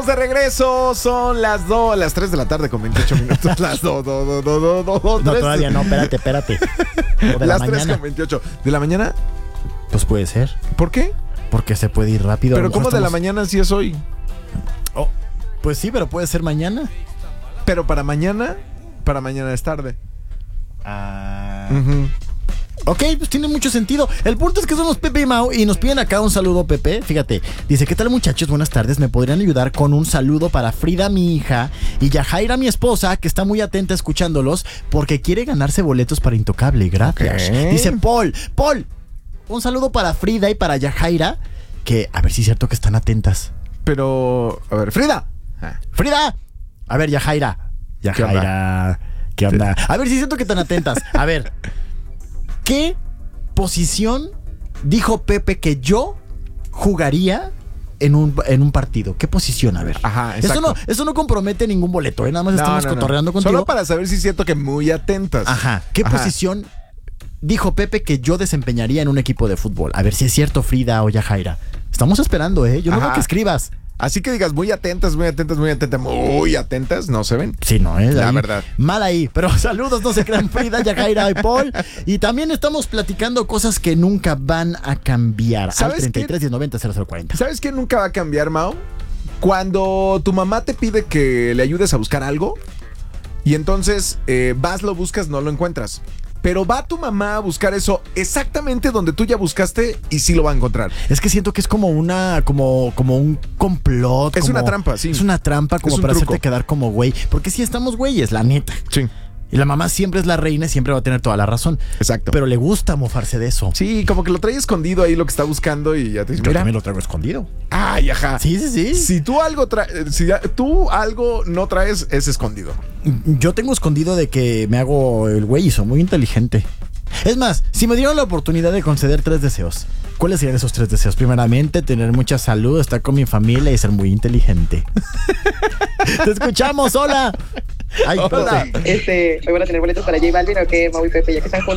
De regreso, son las 3 de la tarde con 28 minutos. Las 2. No, todavía no, espérate. O de las la 3 mañana. con 28. ¿De la mañana? Pues puede ser. ¿Por qué? Porque se puede ir rápido. Pero ¿cómo de la mañana si es hoy? Oh, pues sí, pero puede ser mañana. Pero para mañana es tarde. Ok, pues tiene mucho sentido. El punto es que somos Pepe y Mau y nos piden acá un saludo, Pepe. Fíjate, dice, ¿qué tal, muchachos? Buenas tardes. ¿Me podrían ayudar con un saludo para Frida, mi hija, y Yajaira, mi esposa, que está muy atenta escuchándolos porque quiere ganarse boletos para Intocable? Gracias. Okay. Dice Paul, un saludo para Frida y para Yajaira, que a ver si es cierto que están atentas. Pero, a ver, Frida. Frida. A ver, Yajaira. ¿Qué onda? A ver si es cierto que están atentas. A ver, ¿qué posición dijo Pepe que yo jugaría en un partido? ¿Qué posición? A ver. Ajá, exacto. Eso no compromete ningún boleto, ¿eh? Nada más estamos cotorreando contigo. Solo para saber si es cierto que muy atentas. Ajá. ¿Qué posición dijo Pepe que yo desempeñaría en un equipo de fútbol? A ver si es cierto, Frida o Yajaira. Estamos esperando, ¿eh? Yo no veo que escribas. Así que digas muy atentas, ¿no se ven? Sí, no, la verdad. Mal ahí, pero saludos, no se crean, Frida, Yajaira y Paul. Y también estamos platicando cosas que nunca van a cambiar. ¿Sabes al 33 1090 0040. ¿Sabes qué nunca va a cambiar, Mau? Cuando tu mamá te pide que le ayudes a buscar algo y entonces vas, lo buscas, no lo encuentras. Pero va tu mamá a buscar eso exactamente donde tú ya buscaste y sí lo va a encontrar. Es que siento que es como como un complot. Es una trampa, sí. Es una trampa como para hacerte quedar como güey. Porque sí estamos güeyes, la neta. Sí. Y la mamá siempre es la reina y siempre va a tener toda la razón. Exacto. Pero le gusta mofarse de eso. Sí, como que lo trae escondido ahí lo que está buscando y ya te dice, Yo también lo traigo escondido. Ay, ajá. Sí. Si tú algo no traes, es escondido. Yo tengo escondido de que me hago el güey y soy muy inteligente. Es más, si me dieron la oportunidad de conceder 3 deseos, ¿cuáles serían esos 3 deseos? Primeramente, tener mucha salud, estar con mi familia y ser muy inteligente. Te escuchamos, hola. Ay, hola. Hoy van a tener boletos para J Balvin o qué, Mau y Pepe, ya que están juntos.